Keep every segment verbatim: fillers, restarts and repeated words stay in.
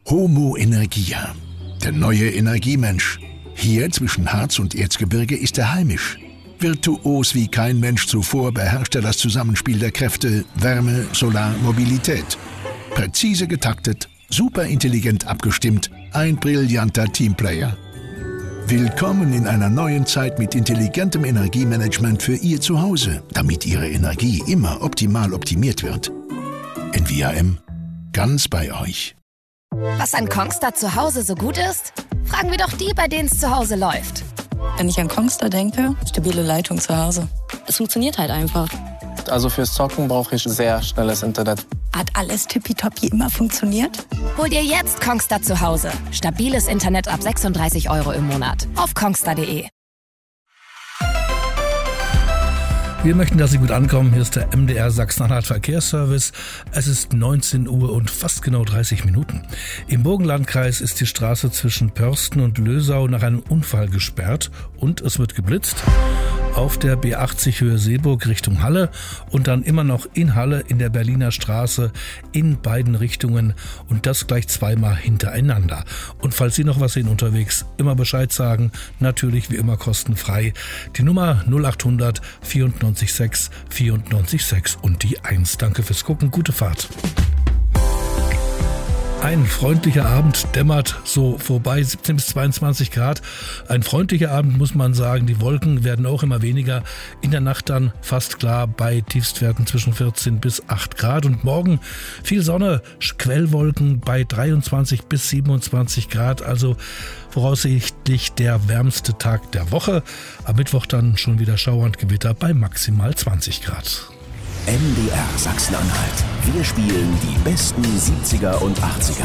Homo Energia, der neue Energiemensch. Hier zwischen Harz und Erzgebirge ist er heimisch. Virtuos wie kein Mensch zuvor beherrscht er das Zusammenspiel der Kräfte Wärme, Solar, Mobilität. Präzise getaktet, superintelligent abgestimmt, ein brillanter Teamplayer. Willkommen in einer neuen Zeit mit intelligentem Energiemanagement für Ihr Zuhause, damit Ihre Energie immer optimal optimiert wird. N V A M, ganz bei euch. Was an Kongstar zu Hause so gut ist? Fragen wir doch die, bei denen es zu Hause läuft. Wenn ich an Kongstar denke, stabile Leitung zu Hause. Es funktioniert halt einfach. Also fürs Zocken brauche ich sehr schnelles Internet. Hat alles tippitoppi immer funktioniert? Hol dir jetzt Kongstar zu Hause. Stabiles Internet ab sechsunddreißig Euro im Monat. Auf kongstar punkt de. Wir möchten, dass Sie gut ankommen. Hier ist der M D R Sachsen-Anhalt Verkehrsservice. Es ist neunzehn Uhr und fast genau dreißig Minuten. Im Burgenlandkreis ist die Straße zwischen Pörsten und Lösau nach einem Unfall gesperrt und es wird geblitzt. Auf der B achtzig Höhe Seeburg Richtung Halle und dann immer noch in Halle in der Berliner Straße in beiden Richtungen und das gleich zweimal hintereinander. Und falls Sie noch was sehen unterwegs, immer Bescheid sagen, natürlich wie immer kostenfrei. Die Nummer null acht hundert vierundneunzig sechs vierundneunzig sechs und die eins. Danke fürs Gucken, gute Fahrt. Ein freundlicher Abend dämmert so vorbei, siebzehn bis zweiundzwanzig Grad. Ein freundlicher Abend, muss man sagen. Die Wolken werden auch immer weniger. In der Nacht dann fast klar bei Tiefstwerten zwischen vierzehn bis acht Grad. Und morgen viel Sonne, Quellwolken bei dreiundzwanzig bis siebenundzwanzig Grad. Also voraussichtlich der wärmste Tag der Woche. Am Mittwoch dann schon wieder Schauer und Gewitter bei maximal zwanzig Grad. M D R Sachsen-Anhalt. Wir spielen die besten siebziger und achtziger.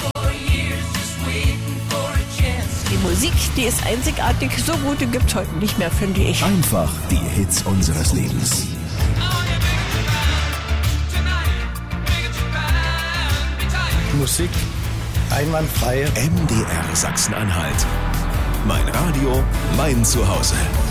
Die Musik, die ist einzigartig. So gute gibt's heute nicht mehr, finde ich. Einfach die Hits unseres Lebens. Musik einwandfrei. M D R Sachsen-Anhalt. Mein Radio, mein Zuhause.